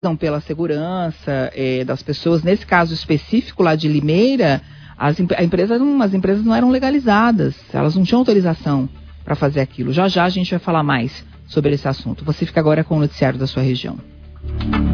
pela segurança das pessoas. Nesse caso específico lá de Limeira, as empresas não eram legalizadas, elas não tinham autorização para fazer aquilo. Já já a gente vai falar mais sobre esse assunto. Você fica agora com o noticiário da sua região.